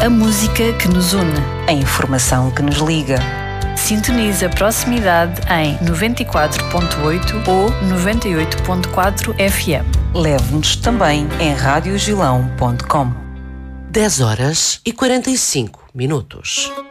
A música que nos une. A informação que nos liga. Sintoniza Proximidade em 94.8 ou 98.4 FM. Leve-nos também em radiogilão.com. 10 horas e 45 minutos.